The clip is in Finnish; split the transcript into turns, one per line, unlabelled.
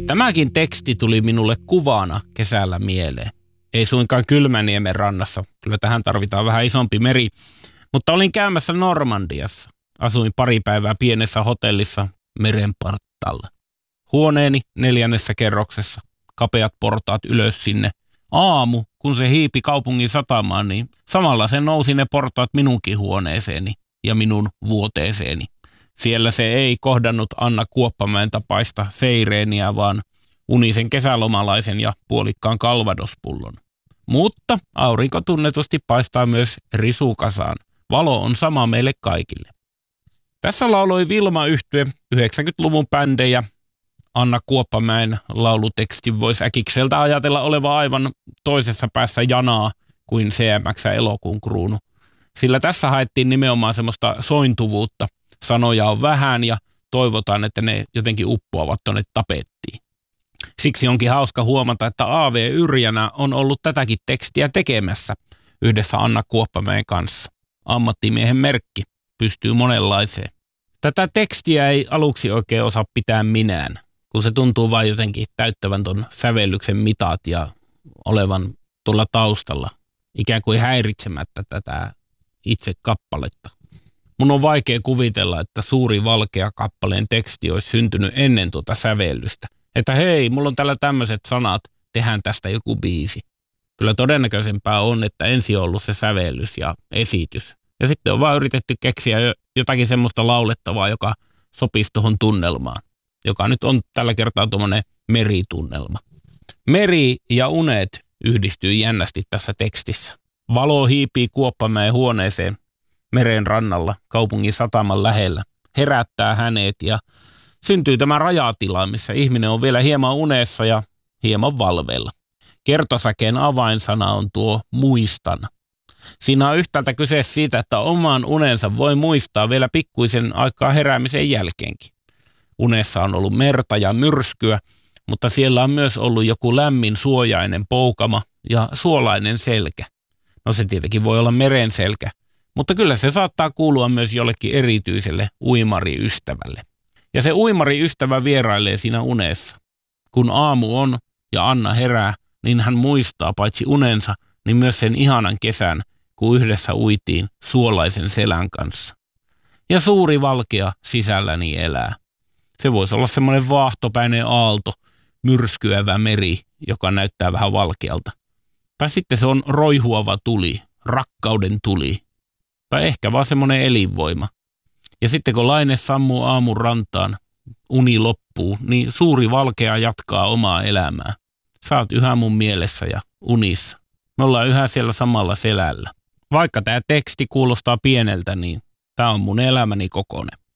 Tämäkin teksti tuli minulle kuvana kesällä mieleen. Ei suinkaan Kylmäniemen rannassa, kyllä tähän tarvitaan vähän isompi meri, mutta olin käymässä Normandiassa. Asuin pari päivää pienessä hotellissa meren partaalla. Huoneeni 4. kerroksessa, kapeat portaat ylös sinne. Aamu, kun se hiipi kaupungin satamaan, niin samalla se nousi ne portaat minunkin huoneeseeni ja minun vuoteeseeni. Siellä se ei kohdannut Anna Kuoppamäen tapaista seireeniä, vaan unisen kesälomalaisen ja puolikkaan kalvadospullon. Mutta aurinko tunnetusti paistaa myös risukasaan. Valo on sama meille kaikille. Tässä lauloi Vilma-yhtye 90-luvun bändejä. Anna Kuoppamäen lauluteksti voisi äkikseltä ajatella olevan aivan toisessa päässä janaa kuin CMX elokuun kruunu. Sillä tässä haettiin nimenomaan semmoista sointuvuutta. Sanoja on vähän ja toivotaan, että ne jotenkin uppoavat tuonne tapettiin. Siksi onkin hauska huomata, että A.V. Yrjänä on ollut tätäkin tekstiä tekemässä yhdessä Anna Kuoppamäen kanssa. Ammattimiehen merkki pystyy monenlaiseen. Tätä tekstiä ei aluksi oikein osaa pitää minään, kun se tuntuu vain jotenkin täyttävän ton sävellyksen mitat ja olevan tuolla taustalla, ikään kuin häiritsemättä tätä itse kappaletta. Mun on vaikea kuvitella, että Suuri valkea kappaleen teksti olisi syntynyt ennen tuota sävellystä. Että hei, mulla on täällä tämmöiset sanat, tehdään tästä joku biisi. Kyllä todennäköisempää on, että ensin on ollut se sävellys ja esitys. Ja sitten on vaan yritetty keksiä jotakin semmoista laulettavaa, joka sopisi tuohon tunnelmaan. Joka nyt on tällä kertaa tuommoinen meritunnelma. Meri ja unet yhdistyy jännästi tässä tekstissä. Valo hiipii Kuoppamäen huoneeseen meren rannalla kaupungin sataman lähellä. Herättää hänet ja syntyy tämä rajatila, missä ihminen on vielä hieman unessa ja hieman valveilla. Kertosäkeen avainsana on tuo muistan. Siinä on yhtäältä kyse siitä, että oman unensa voi muistaa vielä pikkuisen aikaa heräämisen jälkeenkin. Unessa on ollut merta ja myrskyä, mutta siellä on myös ollut joku lämmin suojainen poukama ja suolainen selkä. No se tietenkin voi olla meren selkä, mutta kyllä se saattaa kuulua myös jollekin erityiselle uimariystävälle. Ja se uimariystävä vierailee siinä unessa. Kun aamu on ja Anna herää, niin hän muistaa paitsi unensa, niin myös sen ihanan kesän, kun yhdessä uitiin suolaisen selän kanssa. Ja suuri valkea sisälläni elää. Se voisi olla semmoinen vaahtopäinen aalto, myrskyävä meri, joka näyttää vähän valkealta. Tai sitten se on roihuava tuli, rakkauden tuli. Tai ehkä vaan semmoinen elinvoima. Ja sitten kun laine sammuu aamun rantaan, uni loppuu, niin suuri valkea jatkaa omaa elämää. Sä oot yhä mun mielessä ja unissa. Me ollaan yhä siellä samalla selällä. Vaikka tämä teksti kuulostaa pieneltä, niin tämä on mun elämäni kokonen.